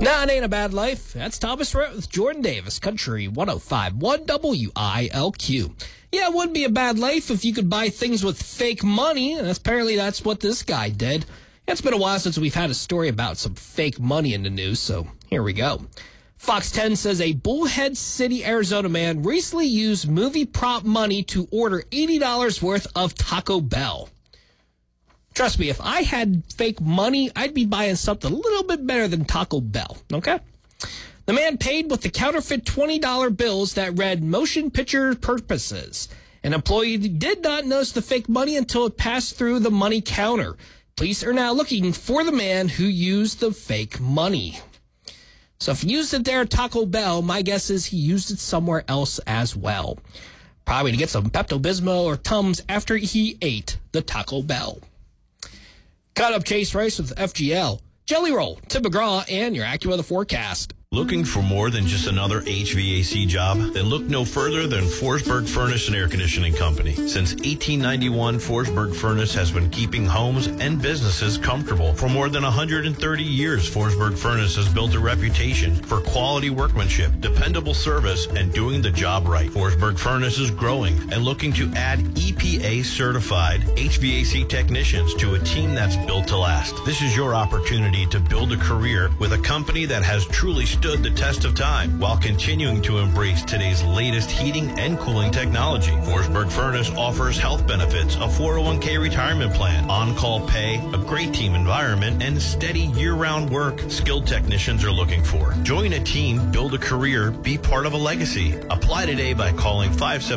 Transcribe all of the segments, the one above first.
Nah, it ain't a bad life. That's Thomas Rhett with Jordan Davis, Country 105.1 WILQ. Yeah, it wouldn't be a bad life if you could buy things with fake money, and apparently that's what this guy did. It's been a while since we've had a story about some fake money in the news, so here we go. Fox 10 says a Bullhead City, Arizona man recently used movie prop money to order $80 worth of Taco Bell. Trust me, if I had fake money, I'd be buying something a little bit better than Taco Bell, okay? The man paid with the counterfeit $20 bills that read motion picture purposes. An employee did not notice the fake money until it passed through the money counter. Police are now looking for the man who used the fake money. So if he used it there at Taco Bell, my guess is he used it somewhere else as well. Probably to get some Pepto-Bismol or Tums after he ate the Taco Bell. Caught up Chase Rice with FGL, Jelly Roll, Tim McGraw, and your AccuWeather forecast. Looking for more than just another HVAC job? Then look no further than Forsberg Furnace and Air Conditioning Company. Since 1891, Forsberg Furnace has been keeping homes and businesses comfortable. For more than 130 years, Forsberg Furnace has built a reputation for quality workmanship, dependable service, and doing the job right. Forsberg Furnace is growing and looking to add EPA-certified HVAC technicians to a team that's built to last. This is your opportunity to build a career with a company that has truly stood the test of time while continuing to embrace today's latest heating and cooling technology. Forsberg Furnace offers health benefits, a 401k retirement plan, on-call pay, a great team environment, and steady year-round work skilled technicians are looking for. Join a team, build a career, be part of a legacy. Apply today by calling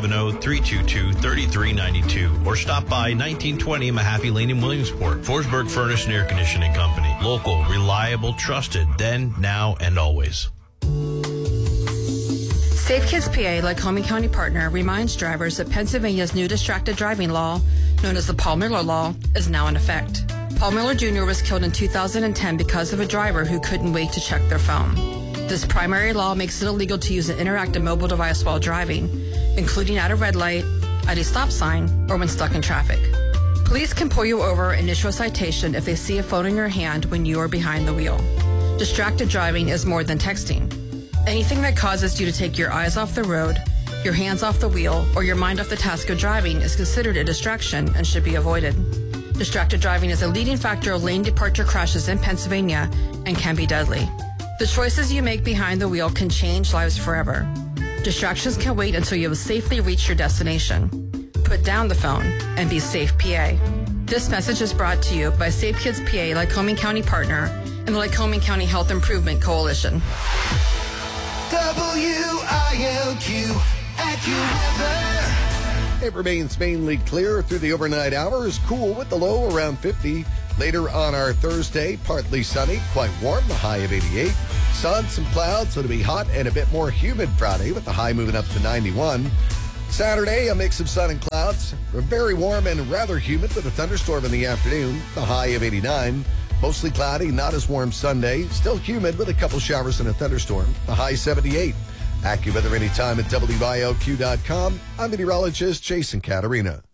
570-322-3392 or stop by 1920 Mahaffey Lane in Williamsport. Forsberg Furnace and Air Conditioning Company. Local, reliable, trusted, then, now, and always. Safe Kids PA, Lycoming County partner, reminds drivers that Pennsylvania's new distracted driving law, known as the Paul Miller Law, is now in effect. Paul Miller Jr. was killed in 2010 because of a driver who couldn't wait to check their phone. This primary law makes it illegal to use an interactive mobile device while driving, including at a red light, at a stop sign, or when stuck in traffic. Police can pull you over and issue a citation if they see a phone in your hand when you are behind the wheel. Distracted driving is more than texting. Anything that causes you to take your eyes off the road, your hands off the wheel, or your mind off the task of driving is considered a distraction and should be avoided. Distracted driving is a leading factor of lane departure crashes in Pennsylvania and can be deadly. The choices you make behind the wheel can change lives forever. Distractions can wait until you have safely reached your destination. Put down the phone and be safe, PA. This message is brought to you by Safe Kids PA, Lycoming County partner, and the Lycoming County Health Improvement Coalition. WILQ AccuWeather. It remains mainly clear through the overnight hours, cool with the low around 50. Later on our Thursday, partly sunny, quite warm, the high of 88. Sun, some clouds, so it'll be hot and a bit more humid Friday with the high moving up to 91. Saturday, a mix of sun and clouds, very warm and rather humid with a thunderstorm in the afternoon, the high of 89. Mostly cloudy, not as warm Sunday. Still humid with a couple showers and a thunderstorm. The high 78. AccuWeather anytime at WILQ.com. I'm meteorologist Jason Caterina.